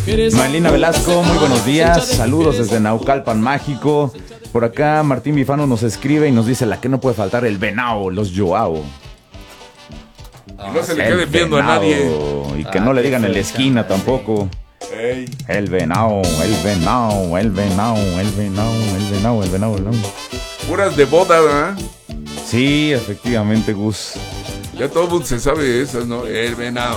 Maylina Velasco, muy buenos días. Saludos desde Naucalpan Mágico. Por acá Martín Bifano nos escribe y nos dice la que no puede faltar, el venao, los Joao. Y no se le quede viendo venao, a nadie. Y que no le digan en la esquina tampoco. Ey. El venao, el venao, el venao, el venao, el venao, el venao, el venao. Puras de boda, ¿verdad? Sí, efectivamente, Gus. Ya todo el mundo se sabe esas, ¿no? El venado.